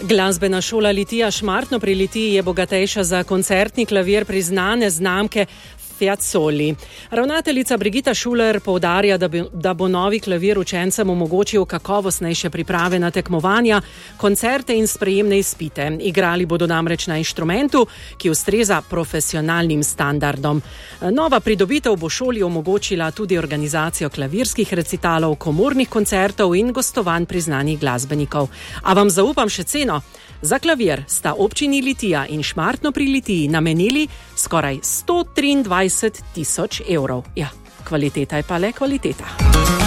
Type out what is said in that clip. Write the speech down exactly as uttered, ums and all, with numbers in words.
Glasbena šola Litija Šmartno pri Litiji je bogatejša za koncertni klavir priznane znamke Fiazzoli. Ravnateljica Brigita Šuler poudarja, da, bi, da bo novi klavir učencem omogočil kakovostnejše priprave na tekmovanja, koncerte in sprejemne izpite. Igrali bodo namreč na inštrumentu, ki ustreza profesionalnim standardom. Nova pridobitev bo šoli omogočila tudi organizacijo klavirskih recitalov, komornih koncertov in gostovanj priznanih glasbenikov. A vam zaupam še ceno? Za klavir sta občini Litija in Šmartno pri Litiji namenili skoraj sto triindvajset tisoč evrov. Ja, kvaliteta je pa le kvaliteta.